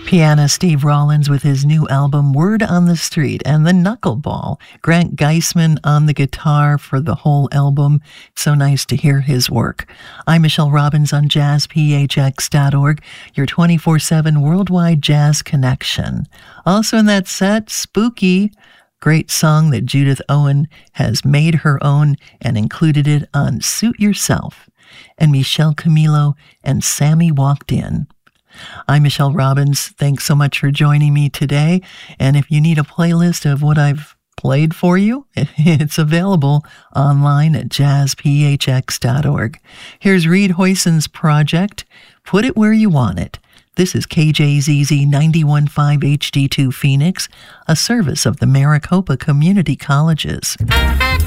Pianist Steve Rollins with his new album Word on the Street, and the Knuckleball, Grant Geisman on the guitar for the whole album. So nice to hear his work. I'm Michelle Robbins on jazzphx.org, your 24/7 worldwide jazz connection. Also in that set, Spooky, great song that Judith Owen has made her own and included it on Suit Yourself. And Michelle Camilo and Sammy Walked In. I'm Michelle Robbins. Thanks so much for joining me today. And if you need a playlist of what I've played for you, it's available online at jazzphx.org. Here's Reed Hoyson's project, Put It Where You Want It. This is KJZZ 91.5 HD2 Phoenix, a service of the Maricopa Community Colleges.